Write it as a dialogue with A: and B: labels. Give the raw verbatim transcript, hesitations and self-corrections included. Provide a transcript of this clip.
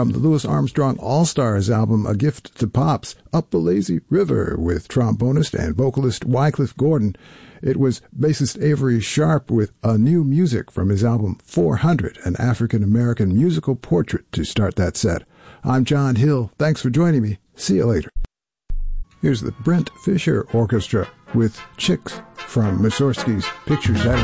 A: From the Louis Armstrong All-Stars album, A Gift to Pops, Up the Lazy River with trombonist and vocalist Wycliffe Gordon. It was bassist Avery Sharp with A New Music from his album four hundred, an African-American musical portrait to start that set. I'm John Hill. Thanks for joining me. See you later. Here's the Brent Fisher Orchestra with Chicks from Mussorgsky's Picture Shadow.